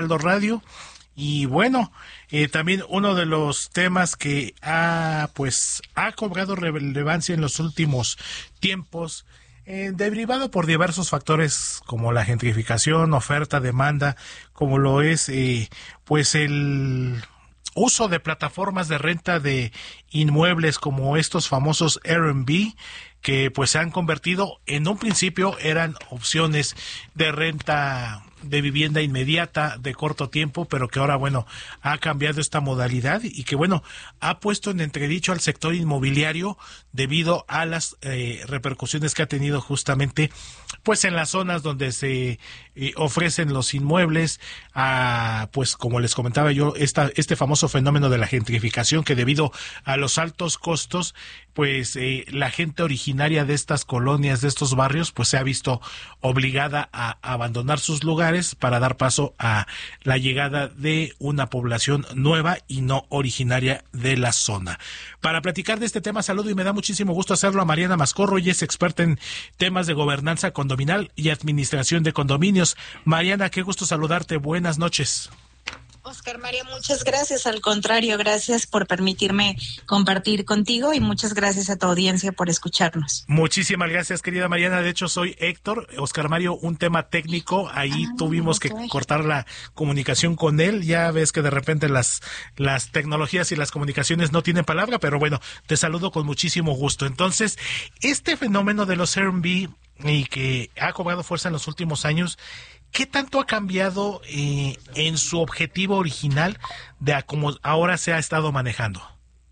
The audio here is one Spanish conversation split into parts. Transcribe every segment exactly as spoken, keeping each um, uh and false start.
Radio. Y bueno, eh, también uno de los temas que ha pues ha cobrado relevancia en los últimos tiempos, eh, derivado por diversos factores como la gentrificación, oferta, demanda, como lo es eh, pues el uso de plataformas de renta de inmuebles como estos famosos Airbnb, que pues se han convertido, en un principio eran opciones de renta de vivienda inmediata, de corto tiempo, pero que ahora, bueno, ha cambiado esta modalidad y que, bueno, ha puesto en entredicho al sector inmobiliario debido a las eh, repercusiones que ha tenido justamente, pues, en las zonas donde se eh, ofrecen los inmuebles, a, pues, como les comentaba yo, esta, este famoso fenómeno de la gentrificación, que debido a los altos costos, pues, eh, la gente originaria de estas colonias, de estos barrios, pues, se ha visto obligada a, a abandonar sus lugares para dar paso a la llegada de una población nueva y no originaria de la zona. Para platicar de este tema, saludo y me da muchísimo gusto hacerlo a Mariana Mascorro, y es experta en temas de gobernanza condominal y administración de condominios. Mariana, qué gusto saludarte. Buenas noches. Oscar Mario, muchas gracias. Al contrario, gracias por permitirme compartir contigo y muchas gracias a tu audiencia por escucharnos. Muchísimas gracias, querida Mariana. De hecho, soy Héctor. Oscar Mario, un tema técnico. Ahí ah, tuvimos okay. que cortar la comunicación con él. Ya ves que de repente las, las tecnologías y las comunicaciones no tienen palabra, pero bueno, te saludo con muchísimo gusto. Entonces, este fenómeno de los Airbnb y que ha cobrado fuerza en los últimos años, ¿qué tanto ha cambiado eh, en su objetivo original de a cómo ahora se ha estado manejando?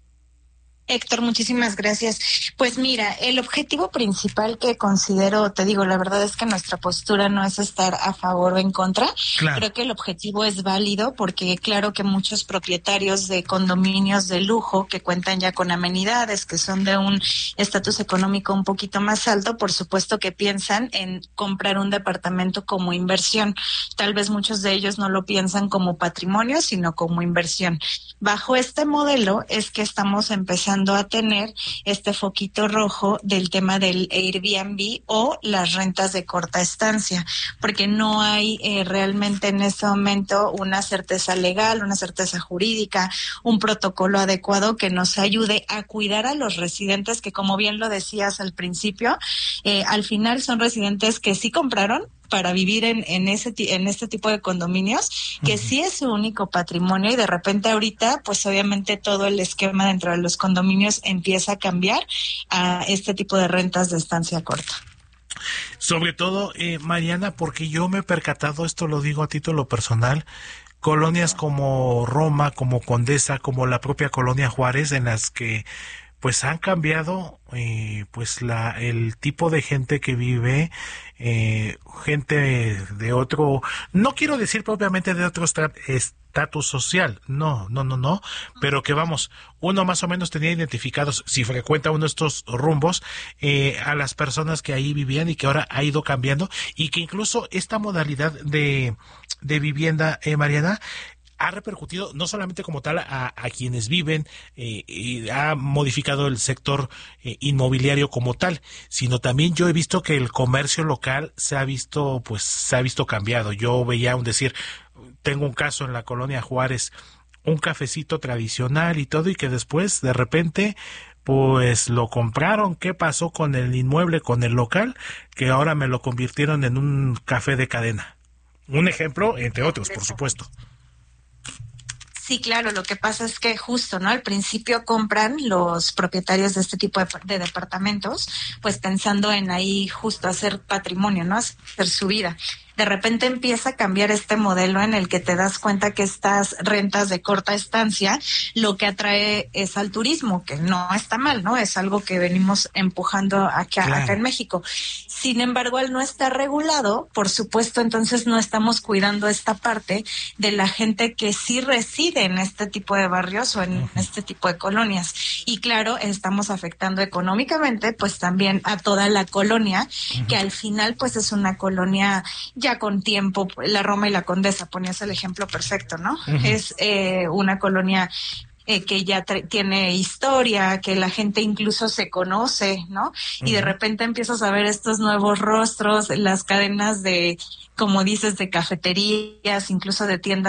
Héctor, muchísimas gracias. Pues mira, el objetivo principal que considero, te digo, la verdad es que nuestra postura no es estar a favor o en contra. Claro. Creo que el objetivo es válido porque claro que muchos propietarios de condominios de lujo que cuentan ya con amenidades, que son de un estatus económico un poquito más alto, por supuesto que piensan en comprar un departamento como inversión. Tal vez muchos de ellos no lo piensan como patrimonio, sino como inversión. Bajo este modelo es que estamos empezando a tener este foquito rojo del tema del Airbnb o las rentas de corta estancia, porque no hay eh, realmente en este momento una certeza legal, una certeza jurídica, un protocolo adecuado que nos ayude a cuidar a los residentes que, como bien lo decías al principio, eh, al final son residentes que sí compraron para vivir en, en ese en este tipo de condominios, que uh-huh. sí es su único patrimonio, y de repente ahorita, pues obviamente todo el esquema dentro de los condominios empieza a cambiar a este tipo de rentas de estancia corta. Sobre todo, eh, Mariana, porque yo me he percatado, esto lo digo a título personal, colonias como Roma, como Condesa, como la propia colonia Juárez, en las que pues han cambiado eh, pues la el tipo de gente que vive, eh, gente de otro, no quiero decir propiamente de otro estatus social, no, no, no, no, pero que vamos, uno más o menos tenía identificados, si frecuenta uno de estos rumbos, eh, a las personas que ahí vivían y que ahora ha ido cambiando, y que incluso esta modalidad de, de vivienda, eh, Mariana, ha repercutido no solamente como tal a, a quienes viven, eh, y ha modificado el sector eh, inmobiliario como tal, sino también yo he visto que el comercio local se ha visto, pues, se ha visto cambiado. Yo veía un decir, tengo un caso en la colonia Juárez, un cafecito tradicional y todo, y que después, de repente, pues lo compraron. ¿Qué pasó con el inmueble, con el local? Que ahora me lo convirtieron en un café de cadena. Un ejemplo, entre otros, por supuesto. Sí, claro, lo que pasa es que justo, ¿no? Al principio compran los propietarios de este tipo de, de departamentos, pues pensando en ahí justo hacer patrimonio, ¿no? Hacer su vida. De repente empieza a cambiar este modelo en el que te das cuenta que estas rentas de corta estancia lo que atrae es al turismo, que no está mal, ¿no? Es algo que venimos empujando acá, claro. acá en México. Sin embargo, al no estar regulado, por supuesto, entonces no estamos cuidando esta parte de la gente que sí reside en este tipo de barrios o en uh-huh. este tipo de colonias. Y claro, estamos afectando económicamente, pues también a toda la colonia, uh-huh. que al final, pues es una colonia ya con tiempo. La Roma y la Condesa, ponías el ejemplo perfecto, ¿no? Uh-huh. Es eh, una colonia eh, que ya tiene historia, que la gente incluso se conoce, ¿no? Y uh-huh. de repente empiezas a ver estos nuevos rostros, las cadenas de, como dices, de cafeterías, incluso de tiendas